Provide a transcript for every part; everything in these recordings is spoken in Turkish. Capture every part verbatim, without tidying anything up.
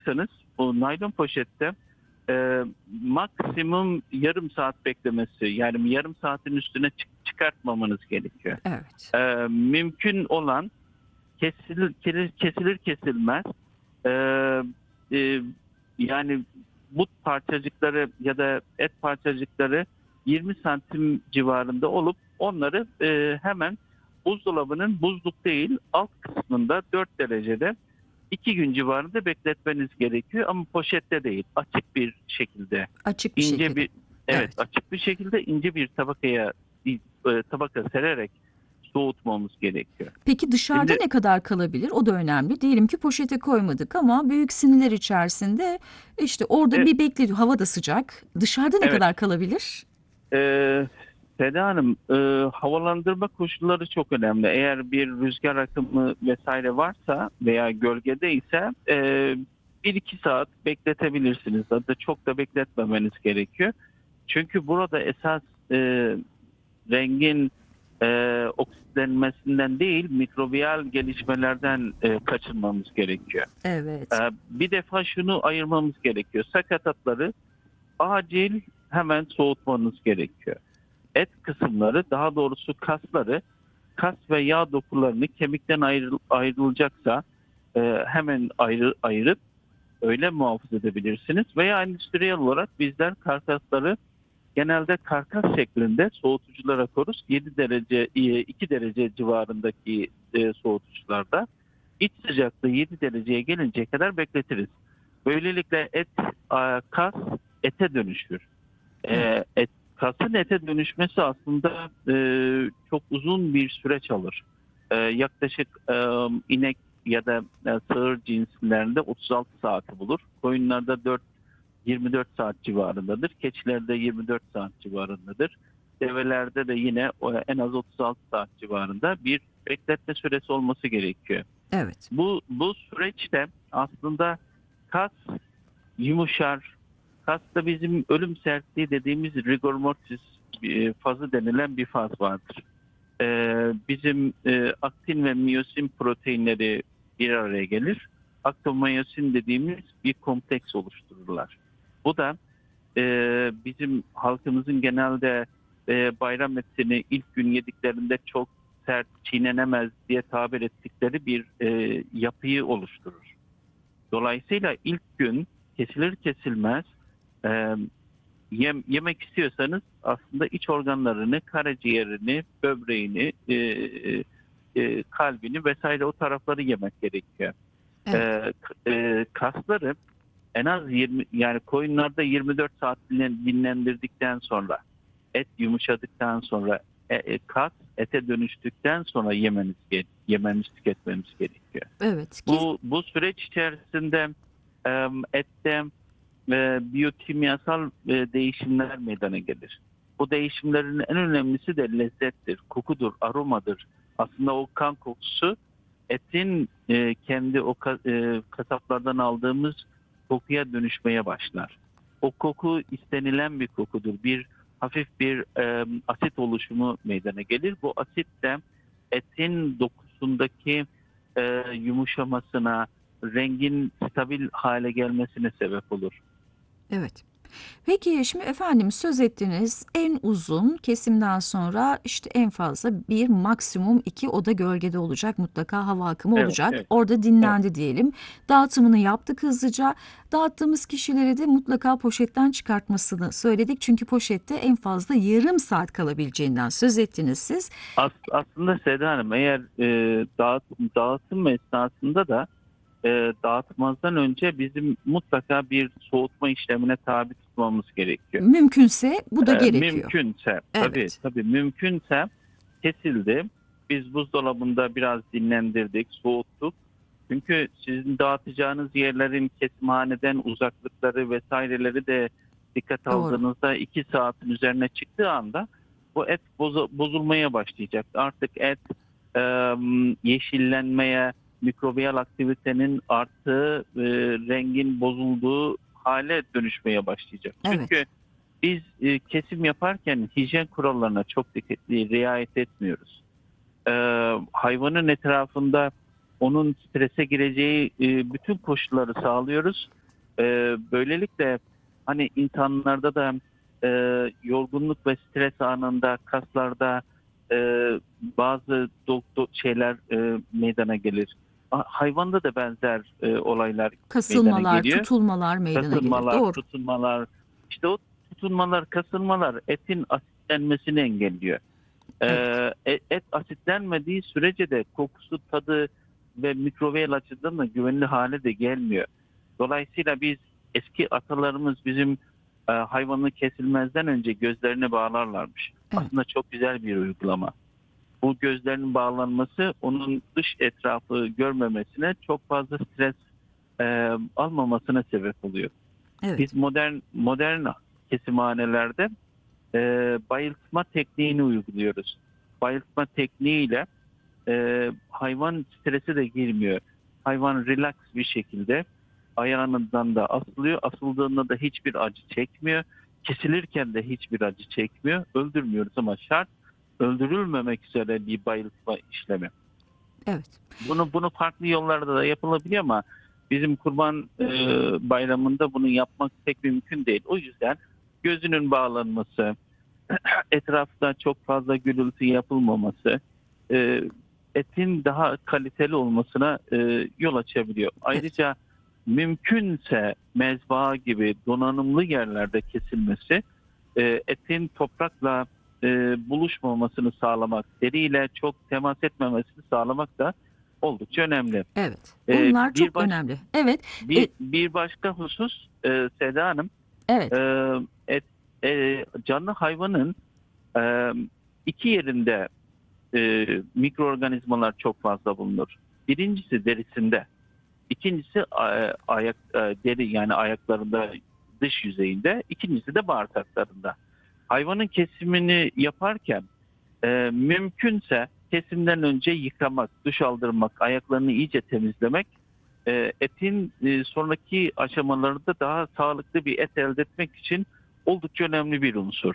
yapacaksanız o naylon poşette e, maksimum yarım saat beklemesi, yani yarım saatin üstüne çık- çıkartmamanız gerekiyor. Evet. E, mümkün olan kesilir kesilir, kesilir kesilmez e, e, yani but parçacıkları ya da et parçacıkları yirmi santim civarında olup onları e, hemen buzdolabının buzluk değil alt kısmında dört derecede iki gün civarında bekletmeniz gerekiyor ama poşette değil, açık bir şekilde, Açık bir ince şekilde. bir, evet, Evet. açık bir şekilde ince bir tabakaya bir, e, tabaka sererek soğutmamız gerekiyor. Peki dışarıda Şimdi ne kadar kalabilir? O da önemli. Diyelim ki poşete koymadık ama büyük siniler içerisinde işte orada e, bir bekletiyor. Hava da sıcak. Dışarıda ne evet, kadar kalabilir? e, Seda Hanım, e, havalandırma koşulları çok önemli. Eğer bir rüzgar akımı vesaire varsa veya gölgede ise e, bir iki saat bekletebilirsiniz. Hatta çok da bekletmemeniz gerekiyor. Çünkü burada esas e, rengin e, oksitlenmesinden değil, mikrobiyal gelişmelerden e, kaçınmamız gerekiyor. E, Evet. bir defa şunu ayırmamız gerekiyor. Sakatatları acil hemen soğutmanız gerekiyor. Et kısımları, daha doğrusu kasları, kas ve yağ dokularını kemikten ayrı, ayrılacaksa e, hemen ayrı, ayırıp öyle muhafaza edebilirsiniz. Veya endüstriyel olarak bizler karkasları genelde karkas şeklinde soğutuculara koruz. yedi derece, iki derece civarındaki e, soğutucularda iç sıcaklığı yedi dereceye gelinceye kadar bekletiriz. Böylelikle et, a, kas ete dönüşür. Evet. E, et, kasın ete dönüşmesi aslında e, çok uzun bir süreç alır. E, yaklaşık e, inek ya da e, sığır cinslerinde otuz altı saati bulur. Koyunlarda dört yirmi dört saat civarındadır. Keçilerde yirmi dört saat civarındadır. Develerde de yine en az otuz altı saat civarında bir bekletme süresi olması gerekiyor. Evet. Bu bu süreçte aslında kas yumuşar. Kasta bizim ölüm sertliği dediğimiz rigor mortis e, fazı denilen bir faz vardır. Ee, bizim e, aktin ve miyosin proteinleri bir araya gelir. Aktomiyosin dediğimiz bir kompleks oluştururlar. Bu da e, bizim halkımızın genelde e, bayram etini ilk gün yediklerinde çok sert, çiğnenemez diye tabir ettikleri bir e, yapıyı oluşturur. Dolayısıyla ilk gün kesilir kesilmez e, yem, yemek istiyorsanız aslında iç organlarını, karaciğerini, böbreğini, e, e, kalbini vesaire o tarafları yemek gerekiyor. Evet. E, e, kasları en az yirmi, yani koyunlarda yirmi dört saat dinlen- dinlendirdikten sonra, et yumuşadıktan sonra, e, e, kas ete dönüştükten sonra yemeniz ge- yemeniz tüketmeniz gerekiyor. Evet. Kes Bu bu süreç içerisinde e, ette e, biyokimyasal e, değişimler meydana gelir. Bu değişimlerin en önemlisi de lezzettir, kokudur, aromadır. Aslında o kan kokusu etin e, kendi o ka- e, kasaplardan aldığımız kokuya dönüşmeye başlar. O koku istenilen bir kokudur. Bir hafif bir e, asit oluşumu meydana gelir. Bu asit de etin dokusundaki e, yumuşamasına, rengin stabil hale gelmesine sebep olur. Evet. Peki şimdi efendim söz ettiniz en uzun kesimden sonra işte en fazla bir maksimum iki oda gölgede olacak, mutlaka hava akımı Evet, olacak. evet, Orada evet. dinlendi diyelim. Dağıtımını yaptık hızlıca. Dağıttığımız kişilere de mutlaka poşetten çıkartmasını söyledik. Çünkü poşette en fazla yarım saat kalabileceğinden söz ettiniz siz. As, aslında Seda Hanım, eğer e, dağıtım, dağıtım esnasında da e, dağıtmazdan önce bizim mutlaka bir soğutma işlemine tabi tutmamız gerekiyor. Mümkünse bu da E, gerekiyor. mümkünse, tabii Evet. tabii mümkünse kesildi. Biz buzdolabında biraz dinlendirdik, soğuttuk. Çünkü sizin dağıtacağınız yerlerin kesimhaneden uzaklıkları vesaireleri de dikkat Doğru. aldığınızda iki saatin üzerine çıktığı anda bu et bozu- bozulmaya başlayacak. Artık et e, yeşillenmeye, mikrobiyal aktivitenin arttığı, e, rengin bozulduğu hale dönüşmeye başlayacak. Evet. Çünkü biz e, kesim yaparken hijyen kurallarına çok dikkatli riayet etmiyoruz. E, hayvanın etrafında onun strese gireceği e, bütün koşulları sağlıyoruz. E, böylelikle hani insanlarda da e, yorgunluk ve stres anında kaslarda e, bazı doktor şeyler e, meydana gelir. Ha- Hayvanda da benzer e, olaylar meydana Kasılmalar, geliyor. tutulmalar meydana gelir. Kasılmalar, Doğru. tutunmalar. İşte o tutunmalar, kasılmalar etin asitlenmesini engelliyor. Evet. Ee, e- et asitlenmediği sürece de kokusu, tadı ve mikrobiyal açıdan da güvenli hale de gelmiyor. Dolayısıyla biz eski atalarımız bizim e, hayvanı kesilmezden önce gözlerini bağlarlarmış. Evet. Aslında çok güzel bir uygulama. Bu gözlerinin bağlanması onun dış etrafı görmemesine, çok fazla stres e, almamasına sebep oluyor. Evet. Biz modern modern kesimhanelerde e, bayıltma tekniğini uyguluyoruz. Bayıltma tekniğiyle e, hayvan strese de girmiyor. Hayvan relax bir şekilde ayağından da asılıyor. Asıldığında da hiçbir acı çekmiyor. Kesilirken de hiçbir acı çekmiyor. Öldürmüyoruz ama şart öldürülmemek üzere bir bayıltma işlemi. Evet. Bunu bunu farklı yollarda da yapılabiliyor ama bizim Kurban e, Bayramı'nda bunu yapmak pek mümkün değil. O yüzden gözünün bağlanması, etrafta çok fazla gürültü yapılmaması, e, etin daha kaliteli olmasına e, yol açabiliyor. Evet. Ayrıca mümkünse mezba gibi donanımlı yerlerde kesilmesi, e, etin toprakla e, buluşmamasını sağlamak, deriyle çok temas etmemesini sağlamak da oldukça önemli. Evet. E, Bunlar bir çok baş önemli. Evet. E, bir bir başka husus e, Seda Hanım, evet. e, et, e, canlı hayvanın e, iki yerinde e, mikroorganizmalar çok fazla bulunur. Birincisi derisinde, ikincisi e, ayak e, deri yani ayaklarında, dış yüzeyinde, ikincisi de bağırsaklarında. Hayvanın kesimini yaparken e, mümkünse kesimden önce yıkamak, duş aldırmak, ayaklarını iyice temizlemek e, etin e, sonraki aşamalarında daha sağlıklı bir et elde etmek için oldukça önemli bir unsur.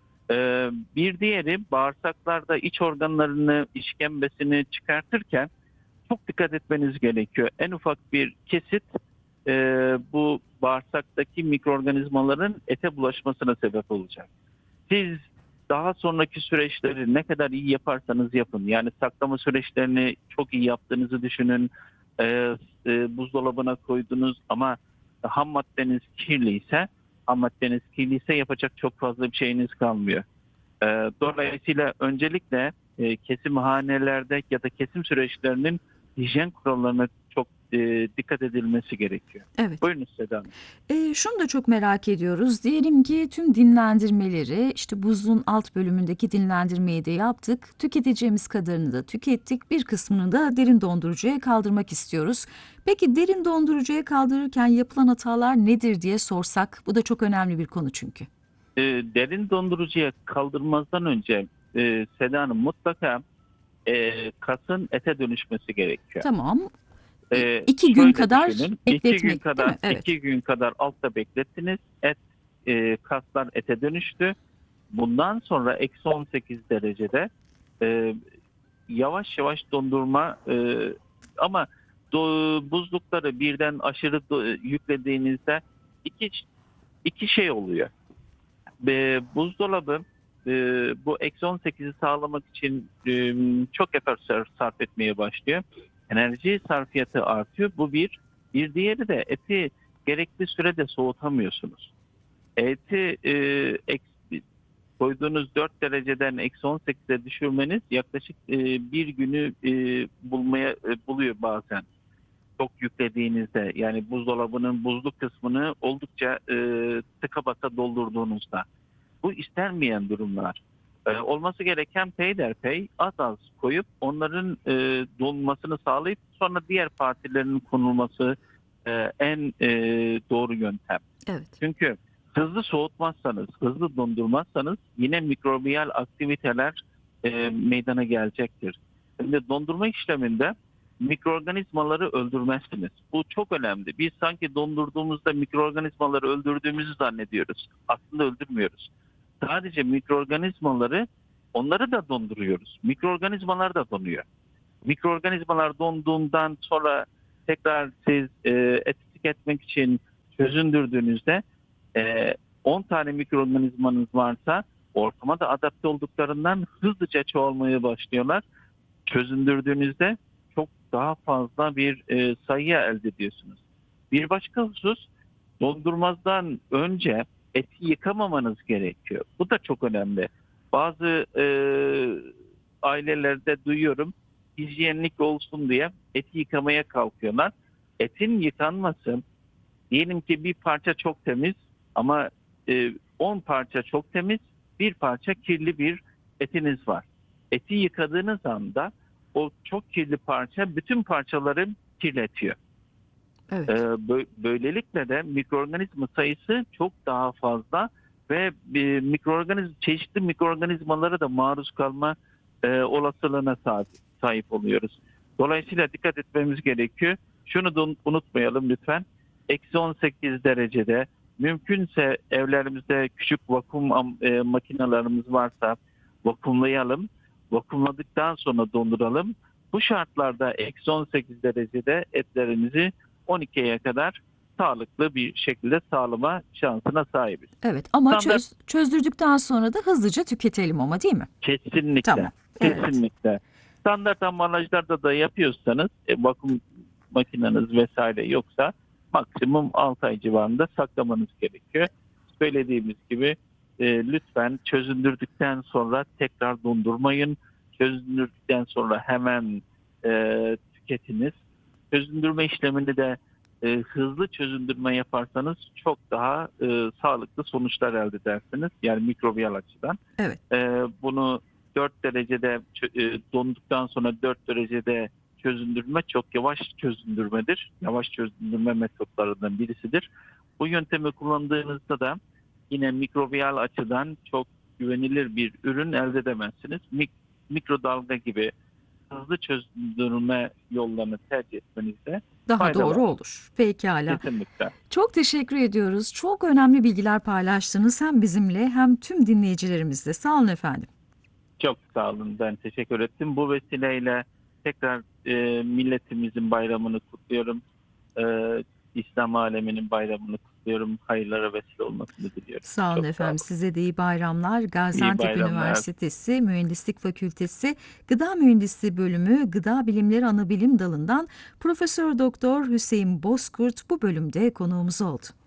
E, bir diğeri bağırsaklarda iç organlarını, işkembesini çıkartırken çok dikkat etmeniz gerekiyor. En ufak bir kesit e, bu bağırsaktaki mikroorganizmaların ete bulaşmasına sebep olacak. Siz daha sonraki süreçleri ne kadar iyi yaparsanız yapın. Yani saklama süreçlerini çok iyi yaptığınızı düşünün. Ee, e, buzdolabına koydunuz ama ham maddeniz kirliyse, ham maddeniz kirliyse yapacak çok fazla bir şeyiniz kalmıyor. Ee, dolayısıyla öncelikle e, kesimhanelerde ya da kesim süreçlerinin hijyen kurallarına çok e, dikkat edilmesi gerekiyor. Evet. Buyurun Seda Hanım. E, şunu da çok merak ediyoruz. Diyelim ki tüm dinlendirmeleri işte buzluğun alt bölümündeki dinlendirmeyi de yaptık. Tüketeceğimiz kadarını da tükettik. Bir kısmını da derin dondurucuya kaldırmak istiyoruz. Peki derin dondurucuya kaldırırken yapılan hatalar nedir diye sorsak? Bu da çok önemli bir konu çünkü. E, derin dondurucuya kaldırmazdan önce e, Seda Hanım mutlaka e, kasın ete dönüşmesi gerekiyor. Tamam. İ- E, İki gün şöyle kadar düşünün, iki gün bekletmek, değil kadar mi? Evet. iki gün kadar altta beklettiniz, et e, kaslar ete dönüştü. Bundan sonra eksi on sekiz derecede e, yavaş yavaş dondurma e, ama do, buzlukları birden aşırı do- yüklediğinizde iki iki şey oluyor. E, buzdolabı e, bu eksi on sekizi sağlamak için e, çok efor sar- sarf etmeye başlıyor. Enerji sarfiyatı artıyor. Bu bir. Bir diğeri de eti gerekli sürede soğutamıyorsunuz. Eti e, eks- koyduğunuz dört dereceden eksi on sekize düşürmeniz yaklaşık e, bir günü e, bulmaya e, buluyor bazen. Çok yüklediğinizde yani buzdolabının buzluk kısmını oldukça e, tıka basa doldurduğunuzda. Bu istenmeyen durumlar. Ee, olması gereken peyderpey az az koyup onların e, donmasını sağlayıp sonra diğer partilerin konulması e, en e, doğru yöntem. Evet. Çünkü hızlı soğutmazsanız, hızlı dondurmazsanız yine mikrobiyal aktiviteler e, meydana gelecektir. Şimdi dondurma işleminde mikroorganizmaları öldürmezsiniz. Bu çok önemli. Biz sanki dondurduğumuzda mikroorganizmaları öldürdüğümüzü zannediyoruz. Aslında öldürmüyoruz. Sadece mikroorganizmaları, onları da donduruyoruz. Mikroorganizmalar da donuyor. Mikroorganizmalar donduğundan sonra tekrar siz e, et tüketmek için çözündürdüğünüzde e, on tane mikroorganizmanız varsa ortama da adapte olduklarından hızlıca çoğalmaya başlıyorlar. Çözündürdüğünüzde çok daha fazla bir e, sayı elde ediyorsunuz. Bir başka husus, dondurmazdan önce eti yıkamamanız gerekiyor. Bu da çok önemli. Bazı e, ailelerde duyuyorum, hijyenlik olsun diye eti yıkamaya kalkıyorlar. Etin yıkanması, diyelim ki bir parça çok temiz ama e, on parça çok temiz, bir parça kirli bir etiniz var. Eti yıkadığınız anda o çok kirli parça bütün parçaları kirletiyor. Evet. Ee, bö- böylelikle de mikroorganizma sayısı çok daha fazla ve e, mikroorganizma çeşitli mikroorganizmalara da maruz kalma e, olasılığına sahip, sahip oluyoruz. Dolayısıyla dikkat etmemiz gerekiyor. Şunu da unutmayalım lütfen. Eksi on sekiz derecede, mümkünse evlerimizde küçük vakum am- e, makinelerimiz varsa vakumlayalım. Vakumladıktan sonra donduralım. Bu şartlarda eksi on sekiz derecede etlerimizi on ikiye kadar sağlıklı bir şekilde sağlama şansına sahibiz. Evet ama Standart çöz, çözdürdükten sonra da hızlıca tüketelim ama, değil mi? kesinlikle, Tamam. Evet. kesinlikle. Standart ambalajlarda da yapıyorsanız e, vakum makineniz vesaire yoksa maksimum altı ay civarında saklamanız gerekiyor. Söylediğimiz gibi e, lütfen çözündürdükten sonra tekrar dondurmayın. Çözündürdükten sonra hemen e, tüketiniz. Çözündürme işlemini de e, hızlı çözündürme yaparsanız çok daha e, sağlıklı sonuçlar elde edersiniz. Yani mikrobiyal açıdan. Evet. E, bunu dört derecede e, donduktan sonra dört derecede çözündürme çok yavaş çözündürmedir. Yavaş çözündürme metotlarından birisidir. Bu yöntemi kullandığınızda da yine mikrobiyal açıdan çok güvenilir bir ürün elde edemezsiniz. Mik- mikrodalga gibi hızlı çözündürme yollarını tercih etmenizde Daha fayda doğru var. olur. Pekala. Kesinlikle. Çok teşekkür ediyoruz. Çok önemli bilgiler paylaştınız hem bizimle hem tüm dinleyicilerimizle. Sağ olun efendim. Çok sağ olun. Ben teşekkür ettim. Bu vesileyle tekrar e, milletimizin bayramını kutluyorum. E, İslam aleminin bayramını kutluyorum. Hayırlara vesile olmasını diliyorum. Sağ olun Çok sağ efendim. olun. Size de iyi bayramlar. İyi Gaziantep bayramlar. Üniversitesi Mühendislik Fakültesi Gıda Mühendisliği Bölümü Gıda Bilimleri Anabilim Dalı'ndan Profesör Doktor Hüseyin Bozkurt bu bölümde konuğumuz oldu.